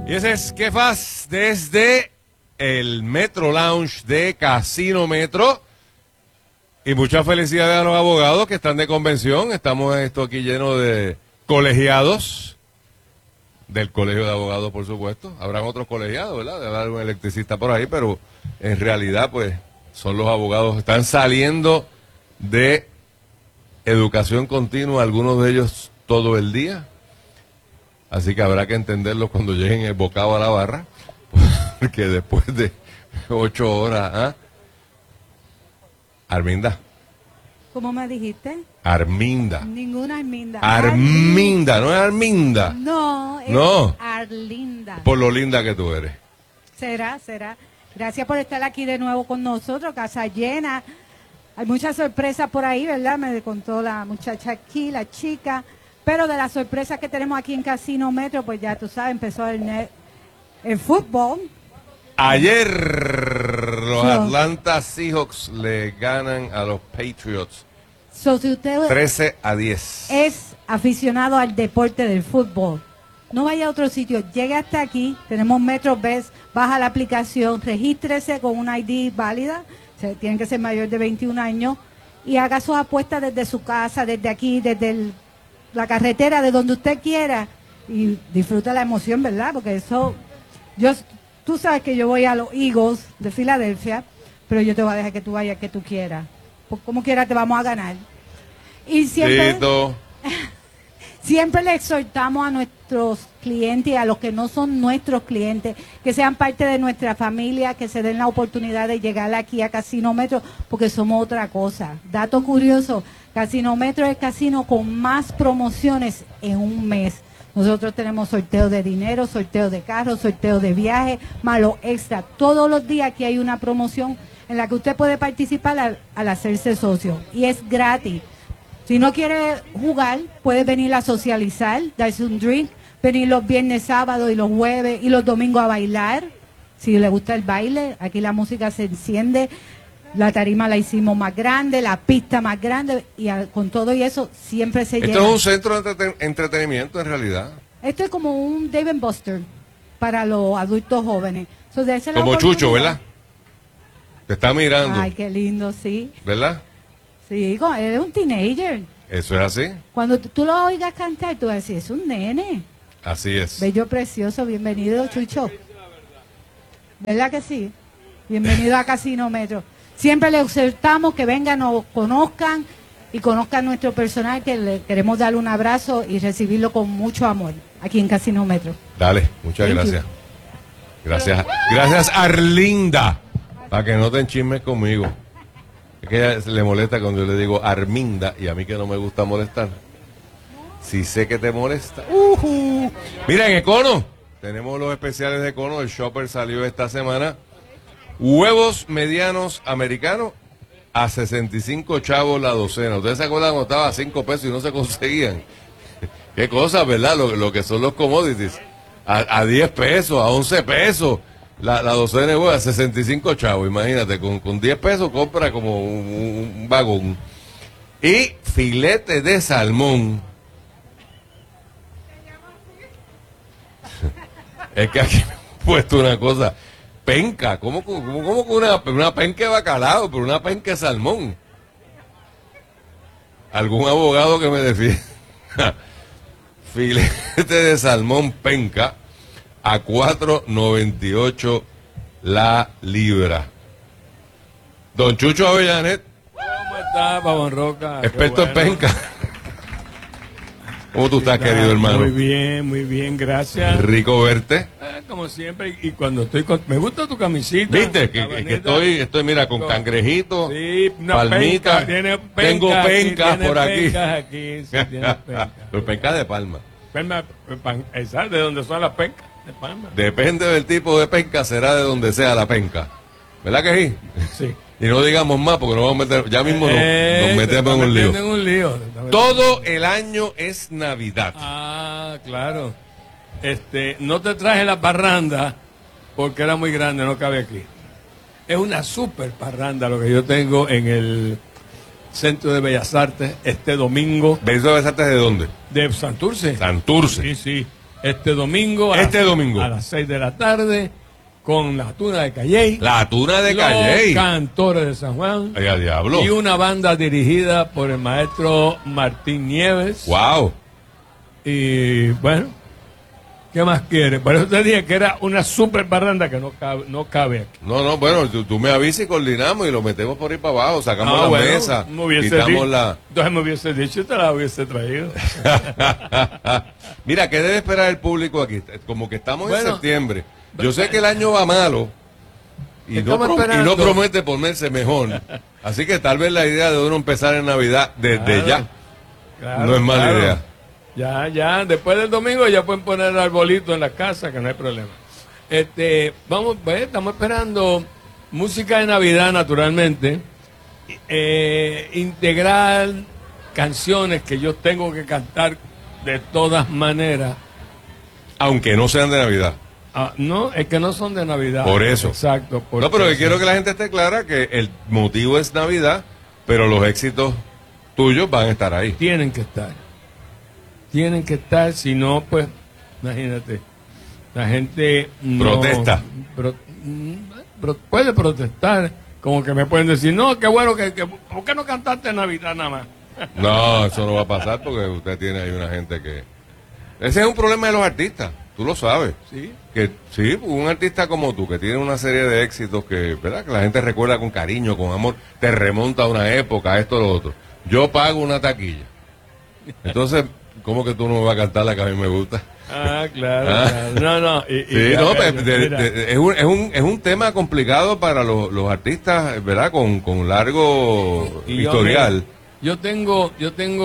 Y ese es Kefas desde el Metro Lounge de Casino Metro. Y muchas felicidades a los abogados que están de convención. Estamos esto aquí lleno de colegiados. Del colegio de abogados, por supuesto. Habrán otros colegiados, ¿verdad? Debe haber un electricista por ahí, pero en realidad, pues, son los abogados. Están saliendo de educación continua, algunos de ellos todo el día. Así que habrá que entenderlos cuando lleguen el bocado a la barra, porque después de 8 horas, ¿ah? Arminda. ¿Cómo me dijiste? Arminda. Ninguna Arminda. Arminda, no es Arminda. No, es No. Arlinda. Por lo linda que tú eres. Será. Gracias por estar aquí de nuevo con nosotros, casa llena. Hay muchas sorpresas por ahí, ¿verdad? Me contó la muchacha aquí, la chica. Pero de las sorpresas que tenemos aquí en Casino Metro, pues ya tú sabes, empezó el fútbol. Ayer los Atlanta Seahawks le ganan a los Patriots Si usted 13-10. es aficionado al deporte del fútbol, no vaya a otro sitio, llegue hasta aquí, tenemos MetroBest, baja la aplicación, regístrese con una ID válida, tienen que ser mayor de 21 años, y haga sus apuestas desde su casa, desde aquí, desde la carretera, de donde usted quiera, y disfruta la emoción, ¿verdad? Porque eso, tú sabes que yo voy a los Eagles de Filadelfia, pero yo te voy a dejar que tú vayas que tú quieras. Como quiera te vamos a ganar. Y siempre le exhortamos a nuestros clientes y a los que no son nuestros clientes, que sean parte de nuestra familia, que se den la oportunidad de llegar aquí a Casino Metro, porque somos otra cosa. Dato curioso, Casino Metro es el casino con más promociones en un mes. Nosotros tenemos sorteos de dinero, sorteos de carros, sorteos de viajes, más los extra. Todos los días aquí hay una promoción en la que usted puede participar al hacerse socio. Y es gratis. Si no quiere jugar, puede venir a socializar, darse un drink, venir los viernes, sábados y los jueves y los domingos a bailar. Si le gusta el baile, aquí la música se enciende. La tarima la hicimos más grande, la pista más grande, y con todo y eso siempre se llena. Esto es un centro de entretenimiento en realidad. Esto es como un Dave & Buster para los adultos jóvenes. Como Chucho, ¿verdad? Te está mirando. Ay, qué lindo, sí. ¿Verdad? Sí, él es un teenager. Eso es así. Cuando tú lo oigas cantar, tú vas a decir, es un nene. Así es. Bello, precioso, bienvenido, Chucho. ¿Verdad que sí? Bienvenido a Casino Metro. Siempre les exhortamos que vengan, nos conozcan y conozcan nuestro personal, que le queremos darle un abrazo y recibirlo con mucho amor aquí en Casino Metro. Dale, muchas gracias. Gracias. Gracias, Arlinda. Para que no te enchismes conmigo. Es que ella le molesta cuando yo le digo Arminda, y a mí que no me gusta molestar. Si sé que te molesta. Mira, en Econo tenemos los especiales de Econo. El shopper salió esta semana. Huevos medianos americanos a 65 chavos la docena. ¿Ustedes se acuerdan cuando estaba a 5 pesos y no se conseguían? Qué cosas, ¿verdad? Lo que son los commodities. A 10 pesos, a 11 pesos. La docena de huevos a 65 chavos. Imagínate, con 10 pesos compra como un vagón. Y filete de salmón. Es que aquí me he puesto una cosa. Penca, ¿cómo una penca de bacalao, pero una penca de salmón? ¿Algún abogado que me defienda? Filete de salmón penca a $4.98 la libra. Don Chucho Avellanet. ¿Cómo está, Pavón Roca? Experto en penca. ¿Cómo tú estás, querido hermano? Muy bien, gracias. Rico verte. Como siempre, y cuando estoy me gusta tu camisita. ¿Viste? Que estoy, mira, con cangrejito, sí, palmita. Tengo pencas por aquí. Sí, tienes pencas. Pero pencas de palma. ¿Sabes de dónde son las pencas? De palma. Depende del tipo de penca, será de donde sea la penca. ¿Verdad que sí? Sí. Y no digamos más porque nos vamos a meter, ya mismo nos metemos en un lío. Todo el año es Navidad. Ah, claro. No te traje la parranda porque era muy grande, no cabe aquí. Es una super parranda lo que yo tengo en el Centro de Bellas Artes este domingo. ¿Centro de Bellas Artes de dónde? De Santurce. Santurce. Sí. este domingo. A las 6 de la tarde, con la Tuna de Calley. La Tuna de Los Calley. Cantores de San Juan. Ay, a diablo. Y una banda dirigida por el maestro Martín Nieves. Wow. Y bueno, ¿qué más quiere? Por eso te dije que era una super barranda que no cabe aquí. No, bueno, tú me avisas y coordinamos y lo metemos por ahí para abajo, sacamos la bueno, mesa, me hubiese quitamos la... Entonces me hubiese dicho y te la hubiese traído. Mira, ¿qué debe esperar el público aquí? Como que estamos en Bueno, septiembre. Yo sé que el año va malo y no promete ponerse mejor. Así que tal vez la idea de uno empezar en Navidad desde ya no es mala idea. Ya, después del domingo ya pueden poner el arbolito en la casa, que no hay problema. Estamos esperando música de Navidad, naturalmente. Integrar canciones que yo tengo que cantar de todas maneras. Aunque no sean de Navidad. No, es que no son de Navidad. Por eso. Exacto. No, pero que quiero que la gente esté clara que el motivo es Navidad, pero los éxitos tuyos van a estar ahí. Tienen que estar, si no, pues, imagínate, la gente protesta. Puede protestar, como que me pueden decir, no, qué bueno, ¿por qué no cantaste Navidad nada más? No, eso no va a pasar porque usted tiene ahí una gente que... Ese es un problema de los artistas, tú lo sabes. Sí. Que sí, un artista como tú, que tiene una serie de éxitos que, ¿verdad? Que la gente recuerda con cariño, con amor, te remonta a una época, a esto, lo otro. Yo pago una taquilla. Entonces... ¿Cómo que tú no me vas a cantar la que a mí me gusta? Claro. No. Es un tema complicado para los artistas, ¿verdad? Con largo historial. Yo tengo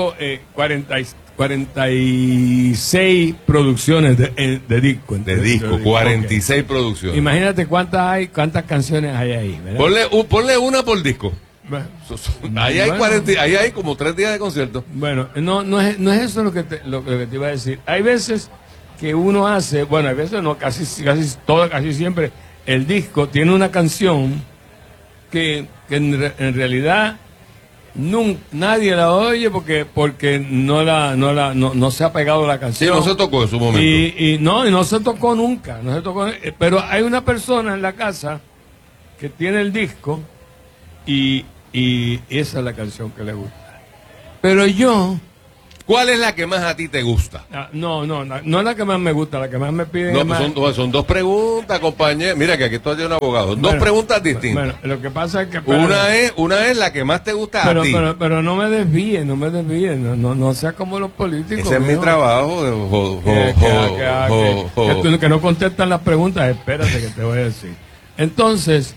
46 producciones de disco. De disco, 46 producciones. Imagínate cuántas canciones hay ahí, ¿verdad? Ponle una por disco. Bueno, ahí hay como 3 días de concierto. Bueno, no es eso lo que te iba a decir. Hay veces que uno hace, bueno, hay veces no, casi siempre, el disco tiene una canción que en realidad nadie la oye porque no se ha pegado la canción. Sí, no se tocó en su momento. Y no se tocó nunca, pero hay una persona en la casa que tiene el disco y esa es la canción que le gusta. Pero yo... ¿Cuál es la que más a ti te gusta? No es la que más me gusta, la que más me piden. No, son 2 preguntas, compañero. Mira que aquí estoy un abogado. 2 preguntas distintas. Bueno, lo que pasa es que... Una es la que más te gusta a ti. Pero no me desvíes, no sea como los políticos. Ese es mi trabajo. Que no contestan las preguntas, espérate que te voy a decir. Entonces,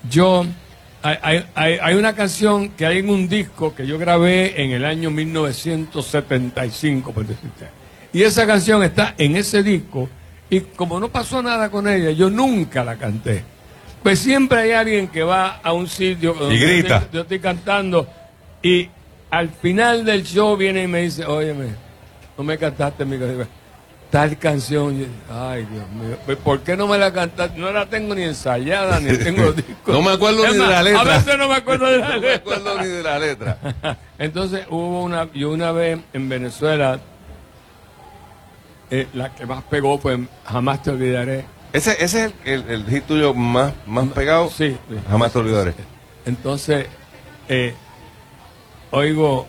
hay una canción que hay en un disco que yo grabé en el año 1975, por decirte. Y esa canción está en ese disco y como no pasó nada con ella, yo nunca la canté. Pues siempre hay alguien que va a un sitio y grita. Yo estoy cantando y al final del show viene y me dice, óyeme, no me cantaste mi canción. Tal canción, ay Dios mío, ¿por qué no me la cantaste? No la tengo ni ensayada, ni tengo discos. No me acuerdo ni de la letra. A veces no me acuerdo de la letra. No me acuerdo ni de la letra. Entonces yo una vez en Venezuela, la que más pegó fue Jamás te olvidaré. Ese es el hit tuyo más pegado. Sí. Jamás te olvidaré. Entonces, oigo,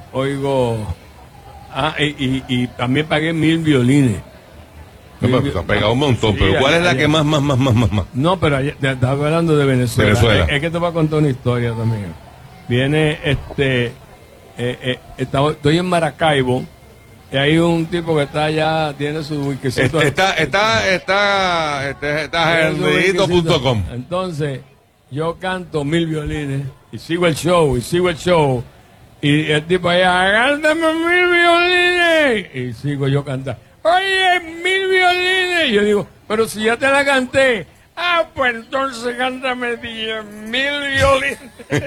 y también pagué 1000 violines. No, pues, ha pegado un montón, Sí, pero ¿cuál es la que más? No, pero estaba hablando de Venezuela. Es que te voy a contar una historia también. Viene, estoy en Maracaibo, y hay un tipo que está allá, tiene su wikisito. Está jardito.com. Entonces, yo canto 1000 violines, y sigo el show, y el tipo allá, cántame 1000 violines, y sigo yo cantando. Oye, 1000 violines. Y yo digo, pero si ya te la canté. Pues entonces cántame 10.000 violines.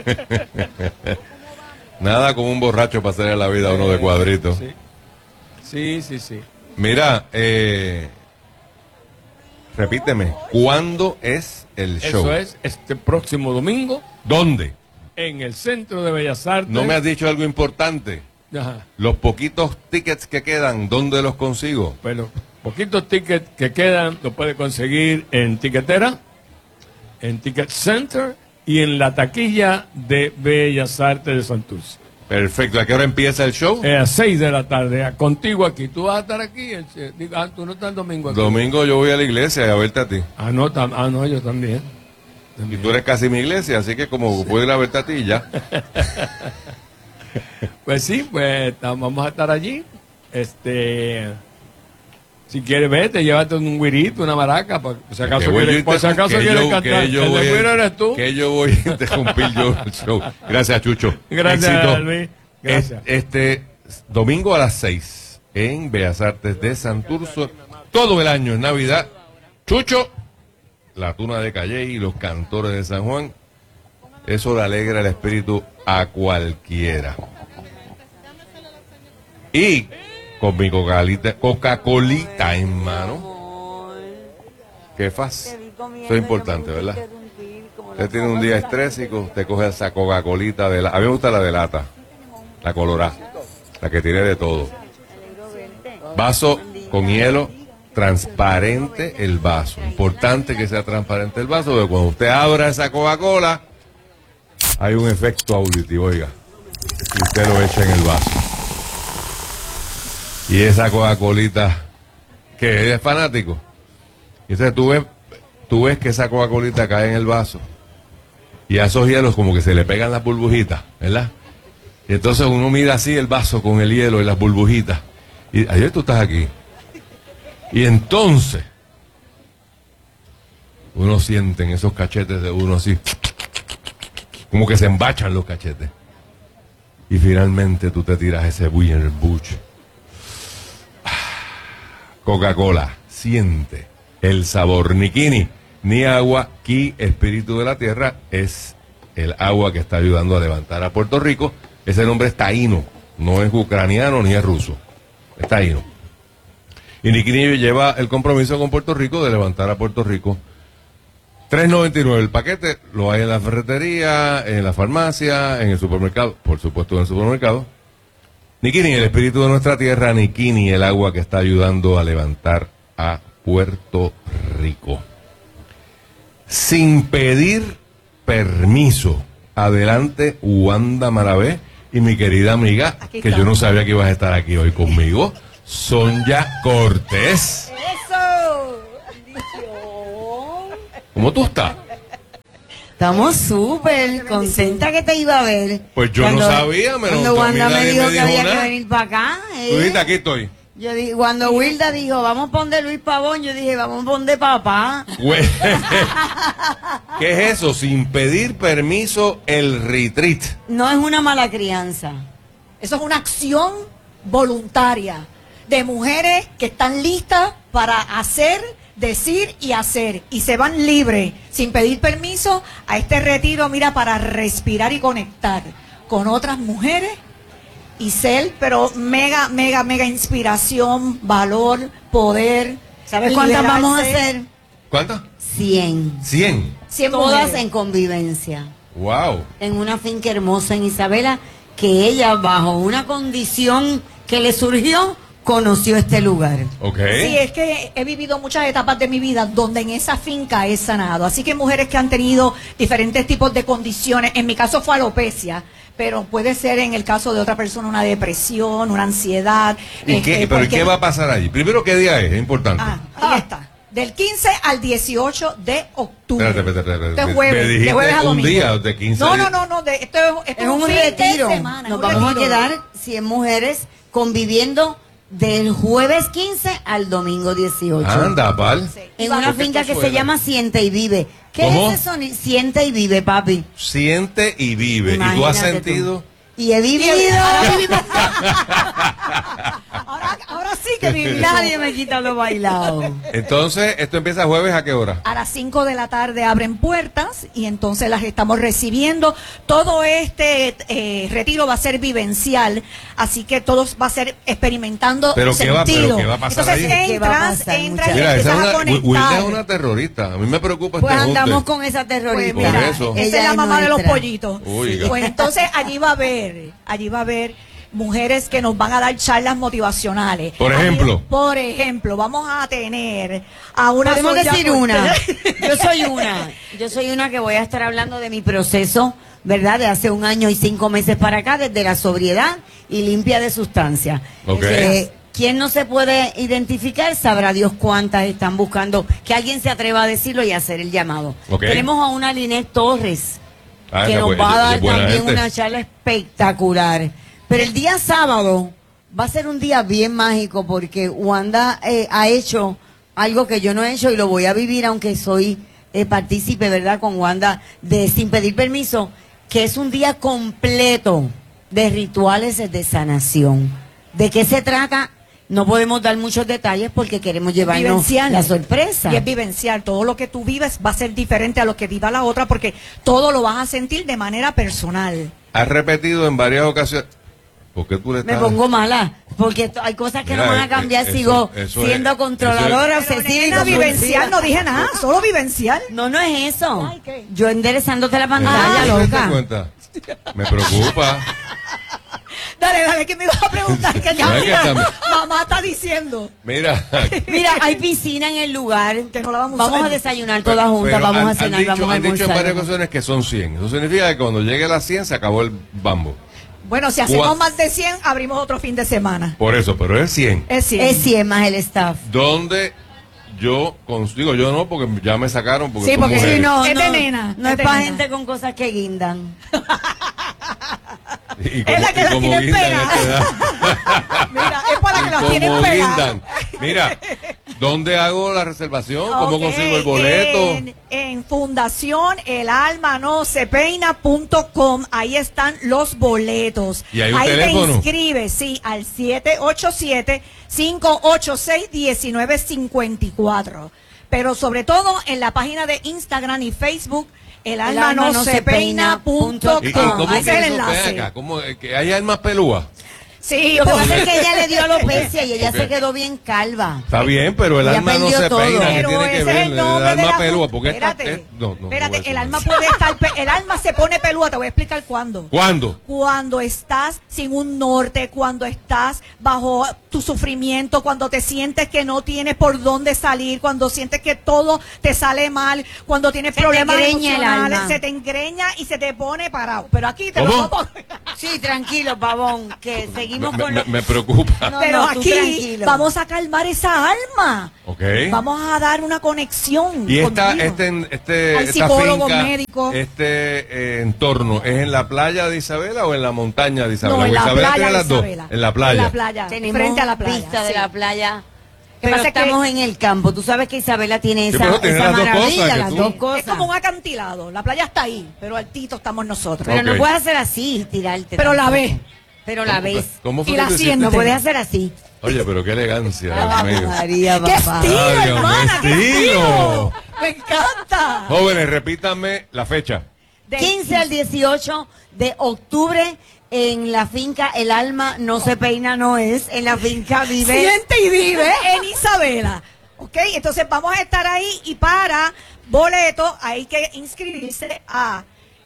Nada como un borracho para hacerle la vida a uno de cuadrito. Sí. Mira, repíteme, ¿cuándo es el show? Eso es este próximo domingo. ¿Dónde? En el Centro de Bellas Artes. No me has dicho algo importante. Ajá. Los poquitos tickets que quedan, ¿dónde los consigo? Bueno, poquitos tickets que quedan los puede conseguir en Tiquetera, en Ticket Center y en la taquilla de Bellas Artes de Santurce. Perfecto. ¿A qué hora empieza el show? A 6 de la tarde, contigo aquí. ¿Tú vas a estar aquí? Tú no estás el domingo aquí. Domingo yo voy a la iglesia a verte a ti. No, yo también. Y tú eres casi mi iglesia, así que como puedo ir a verte a ti ya. Pues sí, pues vamos a estar allí. Si quieres vete, llévate un güirito, una maraca, por si acaso quieres cantar. El de güiro eres tú. Que yo voy a interrumpir yo el show. Gracias, Chucho. Gracias, Éxito. Luis. Gracias. Este domingo a las 6 en Bellas Artes de Santurce. Todo el año es Navidad. Chucho, la Tuna de Calle y los Cantores de San Juan. Eso le alegra el espíritu a cualquiera. Y con mi Coca-Colita en mano. Qué fácil. Eso es importante, ¿verdad? Usted tiene un día estrésico, usted coge esa Coca-Colita de la... A mí me gusta la de lata, la colorada, la que tiene de todo. Vaso con hielo, transparente el vaso. Importante que sea transparente el vaso, porque cuando usted abra esa Coca-Cola, hay un efecto auditivo, oiga. Y usted lo echa en el vaso. Y esa Coca-Colita, que es fanático. Y entonces tú ves que esa Coca-Colita cae en el vaso. Y a esos hielos como que se le pegan las burbujitas, ¿verdad? Y entonces uno mira así el vaso con el hielo y las burbujitas. Y ayer tú estás aquí. Y entonces uno siente en esos cachetes de uno así, como que se embachan los cachetes. Y finalmente tú te tiras ese Wiener Busch. Coca-Cola, siente el sabor. Nikini, ni agua, Ki, espíritu de la tierra, es el agua que está ayudando a levantar a Puerto Rico. Ese nombre es taíno, no es ucraniano ni es ruso, es taíno. Y Nikini lleva el compromiso con Puerto Rico de levantar a Puerto Rico. $3.99 el paquete, lo hay en la ferretería, en la farmacia, en el supermercado, por supuesto en el supermercado. Nikini, el espíritu de nuestra tierra, Nikini, el agua que está ayudando a levantar a Puerto Rico. Sin pedir permiso. Adelante, Wanda Maravé y mi querida amiga, que yo no sabía que ibas a estar aquí hoy conmigo, Sonia Cortés. ¡Eso! ¿Cómo tú estás? Estamos súper contentas que te iba a ver. Pues yo no sabía, cuando Wanda me dijo que había que venir para acá. Tú dijiste, aquí estoy. Yo dije, cuando Wilda dijo, vamos a poner Luis Pavón, yo dije, vamos a poner papá. ¿Qué es eso? Sin pedir permiso, el retreat. No es una mala crianza. Eso es una acción voluntaria de mujeres que están listas para hacer, decir y hacer. Y se van libres, sin pedir permiso, a este retiro, mira, para respirar y conectar con otras mujeres y ser, pero mega, mega, mega inspiración, valor, poder. ¿Sabes cuántas liberarse. vamos a hacer? ¿Cuántas? 100. 100. 100 Todas mujeres. en convivencia. Wow. En una finca hermosa en Isabela, que ella, bajo una condición que le surgió, conoció este lugar. Ok. Sí, es que he vivido muchas etapas de mi vida donde en esa finca he sanado. Así que mujeres que han tenido diferentes tipos de condiciones, en mi caso fue alopecia, pero puede ser en el caso de otra persona una depresión, una ansiedad. ¿Y qué, pero ¿qué va a pasar allí? Primero, ¿qué día es? Es importante. Ahí está. Del 15 al 18 de octubre. Espérate. Este Me jueves, dijiste de jueves a un domingo. día de 15 No, días. no, esto Es un fin retiro. de semana, Nos un vamos a retiro. quedar 100 mujeres conviviendo del jueves 15 al domingo 18. Anda, pal. Sí. En una Porque finca esto que se suena. llama Siente y Vive. ¿Qué ¿Cómo? es eso? Siente y Vive, papi. Siente y vive. ¿Y tú has Imagínate sentido? tú. Y he vivido. Ahora vivimos. ahora sí que vivimos. Nadie me quita lo bailado. Entonces, ¿esto empieza jueves a qué hora? A las 5 de la tarde abren puertas y entonces las estamos recibiendo. Todo este retiro va a ser vivencial, así que todos va a ser experimentando ¿Pero qué va- sentido. pero qué va a pasar entonces ahí? ¿Qué va a entras, pasar, entras y muchachos? Mira, esa empiezas a es una, Wilda conectar. es una terrorista. A mí me preocupa Pues este andamos junte. con esa terrorista. Pues mira, eso. esa Ella es la mamá de los nuestra. pollitos. Oiga. Pues entonces allí va a haber mujeres que nos van a dar charlas motivacionales. Por ejemplo. Por ejemplo, vamos a tener a una... Podemos Sonia decir Cortés. una. Yo soy una que voy a estar hablando de mi proceso, ¿verdad? De hace 1 año y 5 meses para acá, desde la sobriedad y limpia de sustancias. Ok. Quien no se puede identificar, sabrá Dios cuántas están buscando que alguien se atreva a decirlo y hacer el llamado. Ok. Tenemos a una Linet Torres, Ah, que esa nos es va a dar buena también gente. una charla espectacular. Pero el día sábado va a ser un día bien mágico porque Wanda ha hecho algo que yo no he hecho y lo voy a vivir, aunque soy partícipe, ¿verdad? Con Wanda de Sin Pedir Permiso, que es un día completo de rituales de sanación. ¿De qué se trata? No podemos dar muchos detalles porque queremos llevarnos Vivencial. la sorpresa. Y es vivencial. Todo lo que tú vives va a ser diferente a lo que viva la otra porque todo lo vas a sentir de manera personal. Has repetido en varias ocasiones. ¿Por qué tú le Me estás...? pongo mala, porque hay cosas que Mira, no van a cambiar, eso- sigo eso siendo es- controladora, Pero, obsesiva y nena, vivencial, compulsiva. no dije nada, solo vivencial. No, no es eso. Ay, ¿qué? Yo enderezándote la ¿Te pantalla, das loca. cuenta? Me preocupa. Dale, que me ibas a preguntar que ya No, es que también- mamá está diciendo. Mira. Mira, hay piscina en el lugar. Que no la vamos a Vamos a usar. desayunar todas juntas, Pero vamos a han cenar, dicho, vamos a han dicho en almorzar. varias ocasiones que son 100. Eso significa que cuando llegue a las 100 se acabó el bambo. Bueno, si hacemos Gua- más de 100, abrimos otro fin de semana. Por eso, pero es 100. Es 100. Es 100 más el staff. Donde yo digo yo no, porque ya me sacaron. Porque Sí, son porque mujeres. si no- No, Es no, de nena, no es es de para nena. gente con cosas que guindan. Y Es la que la como tienen guindan pegada. a esta edad. Mira, es para que Y las como tienen pegadas. guindan. Mira, ¿dónde hago la reservación? ¿Cómo Ok, consigo el boleto? En Fundación El Alma No Se Peina.com, ahí están los boletos. ¿Y hay un ahí teléfono? te inscribes, sí, al 787-586-1954. Pero sobre todo en la página de Instagram y Facebook, El Alma No Se Peina.com. ¿Y cómo Ese es el que eso? Ven enlace. acá, ¿cómo que hay almas pelúas? Sí, Lo que porque- pasa es que ella le dio alopecia y ella Ok. se quedó bien calva. Está bien, pero el Ella alma no perdió se todo. peina. ¿Qué Pero tiene que ese ver? es el El nombre de alma la pelúa. Porque Espérate, no voy a espérate, decir el nada. alma puede estar, el alma se pone pelúa, te voy a explicar cuándo. ¿Cuándo? Cuando estás sin un norte, cuando estás bajo tu sufrimiento, cuando te sientes que no tienes por dónde salir, cuando sientes que todo te sale mal, cuando tienes Se te problemas engreña el emocionales, alma. se te engreña y se te pone parado. Pero aquí te ¿Cómo? lo pongo. Sí, tranquilo, pavón, que seguimos con lo... Me preocupa. No, Pero tú aquí tranquilo. vamos a calmar esa alma. Ok. Vamos a dar una conexión. Y esta, contigo. Hay esta psicólogos, finca, médicos. entorno, ¿es en la playa de Isabela o en la montaña de Isabela? No, en O la Isabela playa tiene de las dos. Isabela. En la playa. En la playa. Tenemos frente a la playa. vista de sí. la playa. Lo que Pero pasa es que- estamos en el campo. Tú sabes que Isabela tiene Sí, esa, pero tiene esa las dos maravilla, cosas que las tú- dos cosas. Es como un acantilado. La playa está ahí, pero altito estamos nosotros. Pero Ok. no puedes hacer así, tirarte. Pero la tampoco. ves. Pero la ves. ¿Cómo fue Y que la tú hiciste? sientes. No puedes hacer así. Oye, pero qué elegancia, Dios Ave mío. María, ¡Qué papá. estilo, Ay, Dios mío, hermana! ¡Qué estilo! estilo! ¡Me encanta! Jóvenes, repítanme la fecha. De- 15 al 18 de octubre en la finca El Alma No Se Peina No Es, en la finca Vive. Siente y vive en Isabela. ¿Ok? Entonces vamos a estar ahí y para boleto hay que inscribirse a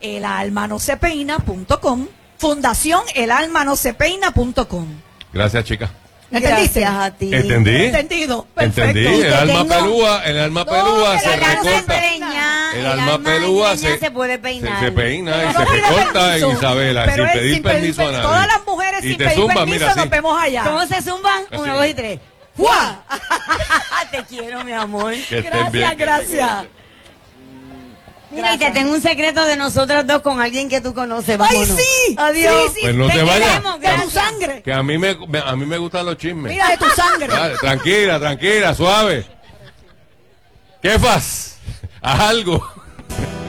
elalmanosepeina.com, Fundación elalmanosepeina.com. Gracias, chica. ¿Entendiste? Gracias a ti. ¿Entendí? Entendido. Perfecto. Entendí. te El alma tengo- pelúa, el alma pelúa que se la cara se recorta. peña, El alma pelúa se puede peinar. Se peina y Pero se no pide recorta permiso. en Isabela Pero sin es pedir sin pedir permiso a permiso. nadie. Todas las mujeres Y sin te pedir zumban, permiso mira, nos así. vemos allá. ¿Cómo se zumban? Así. 1, 2 y 3. ¡Fua! Te quiero, mi amor. Que estén bien. Gracias. Mira, y te tengo un secreto de nosotras dos con alguien que tú conoces. Vámonos. ¡Ay, sí! Adiós. Sí, sí. Pues no Te te vayas. queremos, de tu sangre. Que a mí me gustan los chismes. Mira, de tu sangre. Dale, tranquila, tranquila, suave. ¿Qué fas? Haz algo.